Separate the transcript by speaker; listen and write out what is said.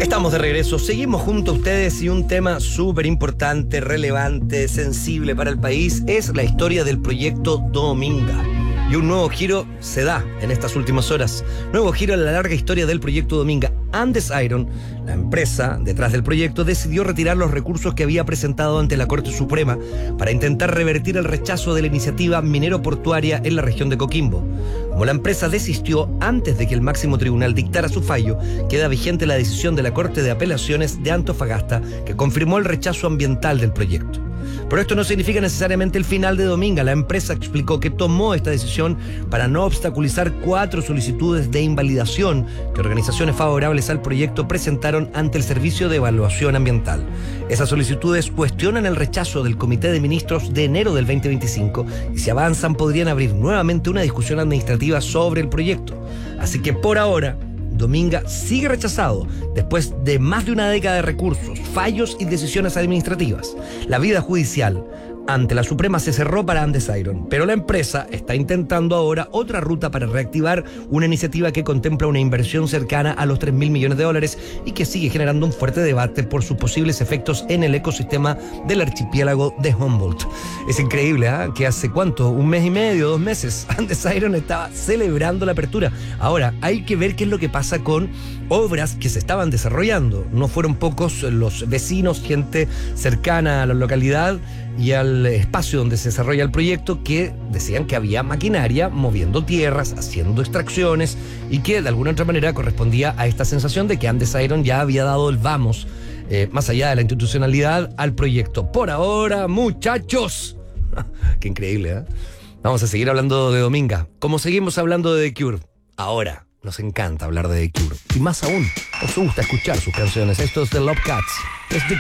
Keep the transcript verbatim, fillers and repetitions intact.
Speaker 1: Estamos de regreso, seguimos junto a ustedes y un tema súper importante, relevante, sensible para el país es la historia del proyecto Dominga. Y un nuevo giro se da en estas últimas horas. Nuevo giro en la larga historia del proyecto Dominga. Andes Iron, la empresa detrás del proyecto, decidió retirar los recursos que había presentado ante la Corte Suprema para intentar revertir el rechazo de la iniciativa minero-portuaria en la región de Coquimbo. Como la empresa desistió antes de que el máximo tribunal dictara su fallo, queda vigente la decisión de la Corte de Apelaciones de Antofagasta que confirmó el rechazo ambiental del proyecto. Pero esto no significa necesariamente el final de Dominga. La empresa explicó que tomó esta decisión para no obstaculizar cuatro solicitudes de invalidación que organizaciones favorables al proyecto presentaron ante el Servicio de Evaluación Ambiental. Esas solicitudes cuestionan el rechazo del Comité de Ministros de enero del veinte veinticinco y si avanzan podrían abrir nuevamente una discusión administrativa sobre el proyecto. Así que por ahora, Dominga sigue rechazado después de más de una década de recursos, fallos y decisiones administrativas. La vida judicial ante la Suprema se cerró para Andes Iron, pero la empresa está intentando ahora otra ruta para reactivar una iniciativa que contempla una inversión cercana a los tres mil millones de dólares y que sigue generando un fuerte debate por sus posibles efectos en el ecosistema del archipiélago de Humboldt. Es increíble, ¿eh? Que hace cuánto, un mes y medio, dos meses, Andes Iron estaba celebrando la apertura. Ahora, hay que ver qué es lo que pasa con obras que se estaban desarrollando. No fueron pocos los vecinos, gente cercana a la localidad y al espacio donde se desarrolla el proyecto que decían que había maquinaria moviendo tierras, haciendo extracciones y que de alguna otra manera correspondía a esta sensación de que Andes Iron ya había dado el vamos, eh, más allá de la institucionalidad, al proyecto. Por ahora, muchachos, qué increíble, ¿eh? Vamos a seguir hablando de Dominga, como seguimos hablando de The Cure. Ahora nos encanta hablar de The Cure y más aún, nos gusta escuchar sus canciones. Esto es The Love Cats, es The